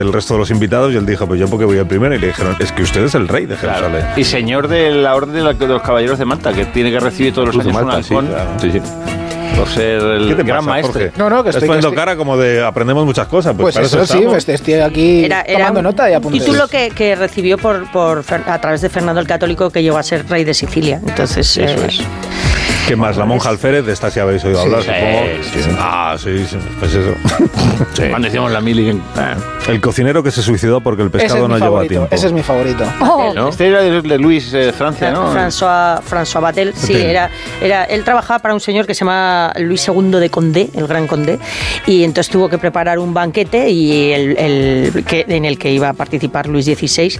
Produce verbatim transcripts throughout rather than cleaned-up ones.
el resto de los invitados y él dijo, pues yo porque voy el primero, y le dijeron, es que usted es el rey de Jerusalén. Claro. Y señor de la Orden de, la, de los Caballeros de Malta, que tiene que recibir todos los años Malta, un halcón, sí, claro. sí, sí. por ser el ¿Qué te gran pasa, maestre. Jorge? No, no, que Estás estoy... poniendo que estoy... cara como de aprendemos muchas cosas. Pues, Pues para eso, eso sí, estamos. estoy aquí era, era tomando un nota y apuntes. título que, que recibió por, por a través de Fernando el Católico, que llegó a ser rey de Sicilia. Entonces, eso eh, es. ¿Qué más? La monja Alférez, de esta sí habéis oído Sí, hablar, sí, supongo. sí, sí. Ah, sí, sí, pues eso. Sí. Cuando hicimos la mili. Eh. El cocinero que se suicidó porque el Ese pescado es no mi llegó a favorito, tiempo. ese es mi favorito. Oh. ¿No? Este era de, de Luis eh, Francia, ¿no? François, François Batel, sí, Batel. era, era, él trabajaba para un señor que se llama Luis segundo de Condé, el gran Condé, y entonces tuvo que preparar un banquete y el, el, que, en el que iba a participar Luis dieciséis,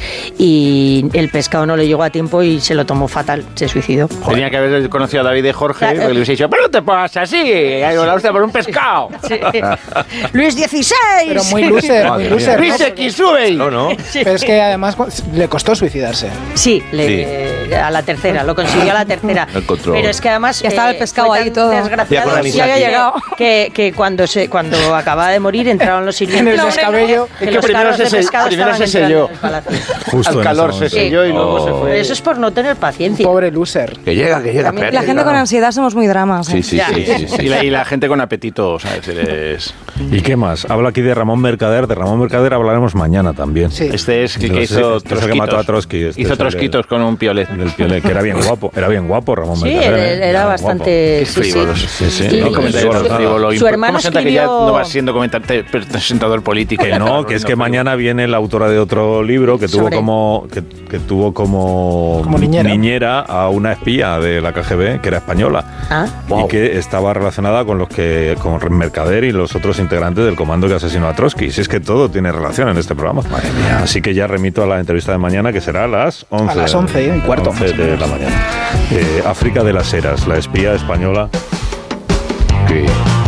y el pescado no le llegó a tiempo y se lo tomó fatal, se suicidó. Tenía que haber conocido a David de Jorge, Claro. porque le hubiese dicho, pero no te pongas así, hay la hostia por un pescado. Sí. Luis dieciséis. Pero muy loser, muy loser. ¿no? Luis X, sube. No, no. Pero es que además le costó suicidarse. Sí, le, a la tercera, lo consiguió a la tercera. Lo encontró. Pero es que además Ya estaba el pescado fue ahí tan todo. desgraciado Ya con la que- Ya había llegado. que, que cuando se cuando acababa de morir entraron los sirvientes. En el descabello. que Es que los primero carros se de se- pescado primero se estaban entrando selló. en el palacio. Justo Al en calor ese se momento. selló y luego Oh. se fue. Pero eso es por no tener paciencia. Pobre loser. Que llega, que llega. También espérate, La gente con claro. ansiedad somos muy dramas. ¿eh? Sí, sí, Ya. sí, sí, sí. Y la, y la gente con apetito, ¿sabes? Es- ¿Y qué más? Habla aquí de Ramón Mercader. De Ramón Mercader hablaremos mañana también. Sí. Este es que, De que los- hizo este es el que mató a trosquitos. Trotsky, este Hizo es el de- trosquitos con un piolet. Del Piolet, que era bien guapo. Era bien guapo, Ramón Sí, Mercader. él ¿eh? era guapo. bastante Qué sí, sí. frívolos. Sí, sí. Y- No, y- comentario su- frívolo. su hermano ¿Cómo se nota que ya escribió- no va siendo comentante, presentador político? Que no, que es que mañana viene la autora de otro libro que tuvo Sobre- como que, que tuvo como, Como niñera. a una espía de la K G B que era española Ah, y que estaba relacionada con los que con Mercader y los otros integrantes del comando que asesinó a Trotsky. Si es que todo tiene relación en este programa. Así que ya remito a la entrevista de mañana, que será a las once. A las once y cuarto, once más o de menos. la mañana. Eh, África de las Heras, la espía española que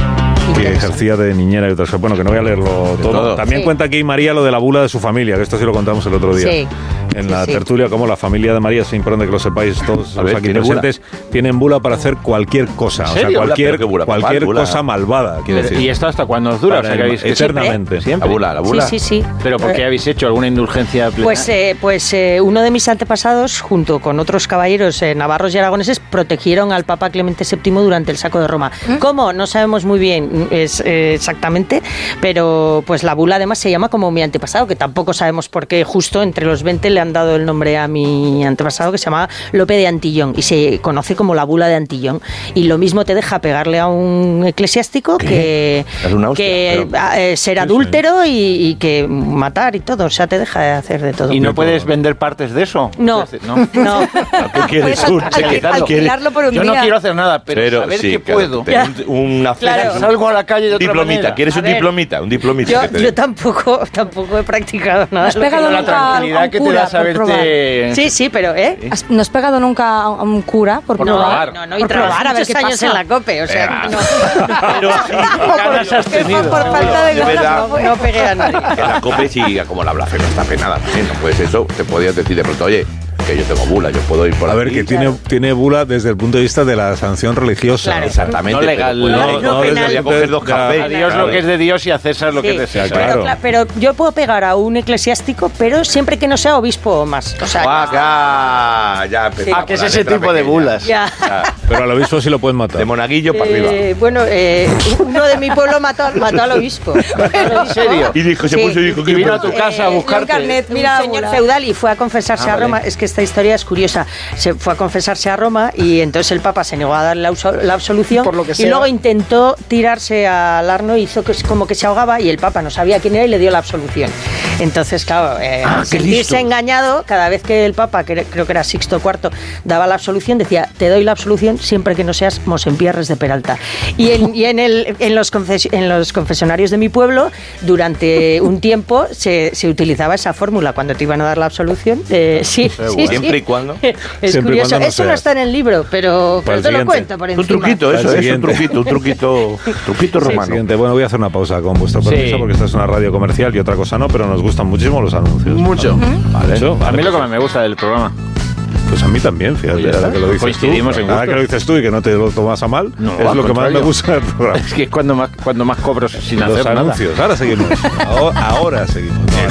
que ejercía de niñera y otras cosas. Bueno, que no voy a leerlo todo. todo. También Sí. cuenta aquí María lo de la bula de su familia, que esto sí lo contamos el otro día. Sí. En Sí, la sí. tertulia, como la familia de María, es importante que lo sepáis todos A los ver, aquí ¿tiene bula? presentes, tienen bula para hacer cualquier cosa. O sea, serio? cualquier, ¿Pero qué bula? cualquier Papá, bula. cosa malvada, quiero decir. ¿Y esto hasta cuándo os dura? Para O sea, que el- habéis, que eternamente. ¿Siempre? La bula, la bula. sí, sí, sí. ¿Pero por qué habéis hecho alguna indulgencia plena? Pues, eh, pues eh, uno de mis antepasados, junto con otros caballeros eh, navarros y aragoneses, protegieron al Papa Clemente séptimo durante el saco de Roma. ¿Cómo? No sabemos muy bien es, eh, exactamente, pero pues la bula además se llama como mi antepasado, que tampoco sabemos por qué justo entre los veinte le han dado el nombre a mi antepasado, que se llama Lope de Antillón, y se conoce como la bula de Antillón. Y lo mismo te deja pegarle a un eclesiástico que, Es una hostia, que pero- eh, ser adúltero y, y que matar y todo. O sea, te deja de hacer de todo. ¿Y no puedes vender partes de eso? No, No. no. ¿Qué quieres Puedes tú? al- al- ¿Quieres- alquilarlo por un Yo día. no quiero hacer nada, pero, Pero saber sí, que claro, puedo. tener un- una Claro. Salgo a la calle de otra diplomita. manera. ¿Quieres A un ver, diplomita? Un diplomita. Yo, que te yo den. tampoco, tampoco he practicado nada. ¿Has de lo que pegado yo La nunca hago. a tranquilidad un que te cura da por saberte... Sí, sí, pero ¿eh? ¿Has- ¿No has pegado nunca a un cura por Por No, probar. no, no, y Por trabajar probar, a ver muchos qué años pasa. en la COPE, o sea, Venga. no, Pero sí, ganas has Que fue tenido. por falta de De ganas, verdad. no, no pegué a nadie. Que la cope sí, como la blasfemia está penada también. No puedes eso. Te podías decir de pronto, oye, que yo tengo bula, yo puedo ir por A ver, aquí. que tiene, tiene bula desde el punto de vista de la sanción religiosa. Claro. Exactamente. No legal, pero puedo- no, no no, penal. voy a coger dos De la- cafés. A Dios lo que es de Dios y a César lo que Sí, es de César. claro. Pero, cla- pero yo puedo pegar a un eclesiástico, pero siempre que no sea obispo o más. O sea, Ah, ya, ya empezamos Ah, que es la ese letra tipo de pequeña. bulas. ya. Ah, Pero al obispo sí lo pueden matar. de monaguillo para arriba. Eh, bueno, eh, uno de mi pueblo mató, mató al obispo. Mató al obispo. ¿En serio? Y dijo, se Sí. puso y dijo, Y ¿qué vino a pasa? tu casa a Eh, buscarte. un carnet. Un Mira, señor bula. feudal y fue a confesarse Ah, a Roma. vale. Es que esta historia es curiosa. Se fue a confesarse a Roma y entonces el Papa se negó a darle la, absol- la absolución. Por lo que y sea. luego intentó tirarse al Arno, hizo que es como que se ahogaba y el Papa no sabía quién era y le dio la absolución. Entonces, claro, eh, Ah, qué sentirse listo. engañado, cada vez que el Papa, que creo que era Sixto cuarto, daba la absolución, decía, te doy la absolución siempre que no seas Mosempierres de Peralta. Y en, y en, el, en, los, confes- en los confesionarios de mi pueblo, durante un tiempo se, se utilizaba esa fórmula cuando te iban a dar la absolución. Eh, sí, sí, Siempre sí. y cuando. Es Siempre y curioso. cuando no Eso no seas. está en el libro, pero, Para pero el te lo siguiente. cuento por Un encima. truquito, Al eso es un siguiente. truquito, un truquito, truquito romano. Siguiente. Bueno, voy a hacer una pausa con vuestro Sí. permiso porque esta es una radio comercial y otra cosa no, pero nos gustan muchísimo los anuncios. Mucho. Vale. Mucho. A Vale, mí lo que pues- más me gusta del programa. Pues a mí también, fíjate, Oye, ahora que lo dices tú. coincidimos en Ahora gustos. que lo dices tú y que no te lo tomas a mal, No, es al lo que más me contrario. gusta del programa. Es que es cuando más, cuando más cobro sin Los hacer nada. anuncios. Ahora seguimos. Ahora, ahora seguimos.